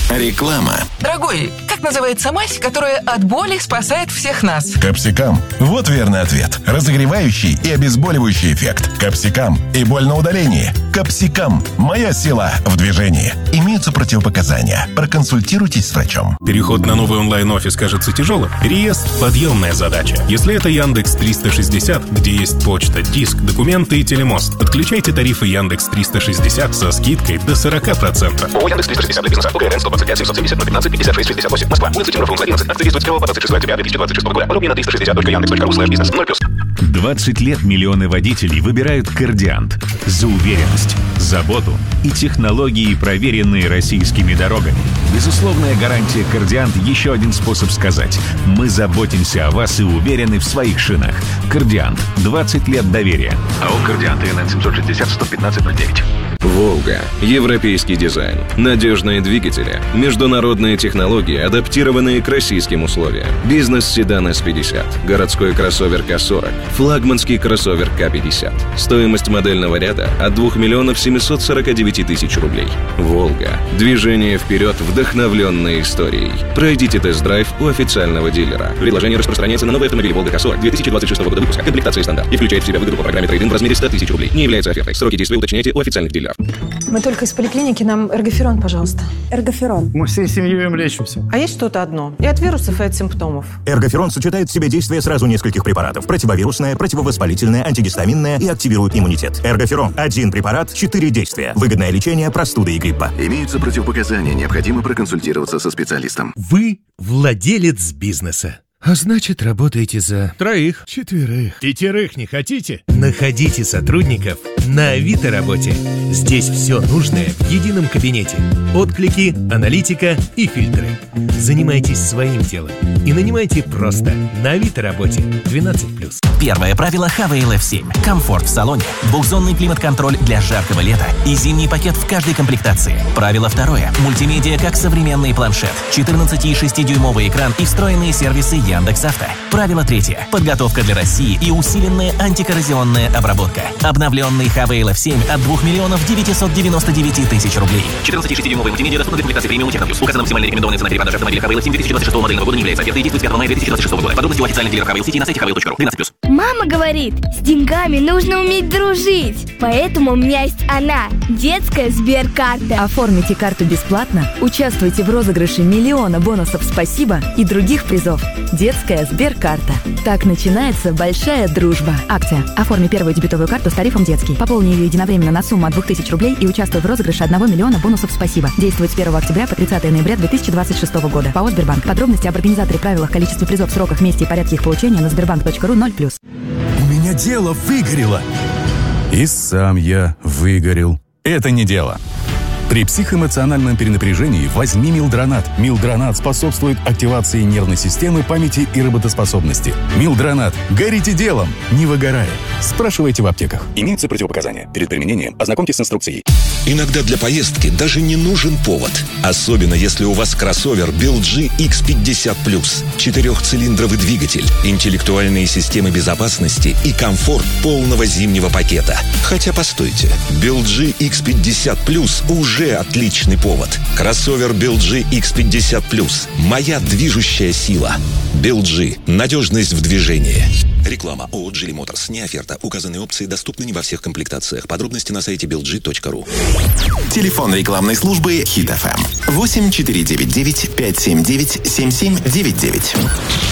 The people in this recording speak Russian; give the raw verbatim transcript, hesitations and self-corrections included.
Реклама. Дорогой, как называется мазь, которая от боли спасает всех нас? Капсикам. Вот верный ответ. Разогревающий и обезболивающий эффект. Капсикам и боль на удалении. Капсикам. Моя сила в движении. Имеются противопоказания. Проконсультируйтесь с врачом. Переход на новый онлайн-офис кажется тяжелым? Переезд – подъемная задача. Если это Яндекс триста шестьдесят, где есть почта, диск, документы и телемост, подключайте тарифы Яндекс триста шестьдесят со скидкой до сорок процентов. ООО Яндекс триста шестьдесят для бизнеса. УГРН сто двадцать пять семьсот семьдесят ноль пятнадцать пятьдесят шесть шестьдесят восемь. Москва. Улица Тимурова, одиннадцать. Акции действуют с первого по двадцать шестое октября две тысячи двадцать шестого года. Подробнее на триста шестьдесят точка яндекс точка ру слэш бизнес. ноль плюс. двадцать лет миллионы водителей выбирают Кордиант за уверенность, заботу и технологии, проверенные российскими дорогами. Безусловная гарантия Кордиант – еще один способ сказать: мы заботимся о вас и уверены в своих шинах. Кордиант. двадцать лет доверия. АО «Кордиант» ИНН семьсот шестьдесят сто пятнадцать ноль девять. «Волга». Европейский дизайн. Надежные двигатели. Международные технологии, адаптированные к российским условиям. Бизнес-седан эс пятьдесят. Городской кроссовер ка сорок. Флагманский кроссовер ка пятьдесят. Стоимость модельного ряда от двух миллионов семьсот сорок девять тысяч рублей. «Волга». Движение вперед, вдохновленное историей. Пройдите тест-драйв у официального дилера. Предложение распространяется на новый автомобиль «Волга ка сорок» две тысячи двадцать шестого года выпуска. Комплектация стандарт. И включает в себя выгоду по программе трейд-ин в размере сто тысяч рублей. Не является офертой. Сроки действия уточняйте у официальных дилеров. Мы только из поликлиники, нам эргоферон, пожалуйста. Эргоферон. Мы всей семьей им лечимся. А есть что-то одно? И от вирусов, и от симптомов. Эргоферон сочетает в себе действие сразу нескольких препаратов. Противовирусное, противовоспалительное, антигистаминное и активирует иммунитет. Эргоферон. Один препарат, четыре действия. Выгодное лечение простуды и гриппа. Имеются противопоказания. Необходимо проконсультироваться со специалистом. Вы владелец бизнеса. А значит, работаете за троих, четверых, пятерых не хотите? Находите сотрудников на Авито работе. Здесь все нужное в едином кабинете. Отклики, аналитика и фильтры. Занимайтесь своим делом и нанимайте просто на Авито работе. двенадцать плюс. Первое правило эйч ви эл эф семь. Комфорт в салоне, двухзонный климат-контроль для жаркого лета и зимний пакет в каждой комплектации. Правило второе. Мультимедиа как современный планшет, четырнадцати и шестидюймовый экран и встроенные сервисы Яндекс.Авто. Правило третье. Подготовка для России и усиленная антикоррозионная обработка. Обновленный эйч ви эл эф семь от двух миллионов девятисот девяносто девять тысяч рублей. четырнадцати и шестидюймовый мультимедиа доступна для комплектации премиум Техноплюс. Указана максимально рекомендованная цена перепродажи автомобиля эйч ви эл эф семь две тысячи двадцать шестого модельного года не является офертой и действует с пятого мая две тысячи двадцать шестого года. Подробности у официальных дилеров эйч ви эл City на сайте эйч ви эл точка ру. двенадцать плюс. Мама говорит, с деньгами нужно уметь дружить. Поэтому у меня есть она, детская Сберкарта. Оформите карту бесплатно, участвуйте в розыгрыше миллиона бонусов «Спасибо» и других призов. Детская Сберкарта. Так начинается большая дружба. Акция. Оформи первую дебетовую карту с тарифом детский. Пополни ее единовременно на сумму от двух тысяч рублей и участвуй в розыгрыше одного миллиона бонусов «Спасибо». Действует с первого октября по тридцатое ноября две тысячи двадцать шестого года. ПАО «Сбербанк». Подробности об организаторе, правилах, количестве призов, сроках, месте и порядке их получения на сбербанк точка ру. ноль плюс. У меня дело выгорело. И сам я выгорел. Это не дело. При психоэмоциональном перенапряжении возьми Милдронат. Милдронат способствует активации нервной системы, памяти и работоспособности. Милдронат. Горите делом, не выгорая. Спрашивайте в аптеках. Имеются противопоказания. Перед применением ознакомьтесь с инструкцией. Иногда для поездки даже не нужен повод. Особенно если у вас кроссовер би эл джи икс пятьдесят плюс. Четырехцилиндровый двигатель, интеллектуальные системы безопасности и комфорт полного зимнего пакета. Хотя постойте, би эл джи икс пятьдесят плюс уже отличный повод. Кроссовер би эл джи икс пятьдесят плюс. Моя движущая сила. би эл джи. Надежность в движении. Реклама. ООО «Джили Моторс». Не оферта. Указанные опции доступны не во всех комплектациях. Подробности на сайте би эл джи точка ру. Телефон рекламной службы Хит эф эм. восемь четыре девять девять пять семь девять семь семь девять девять.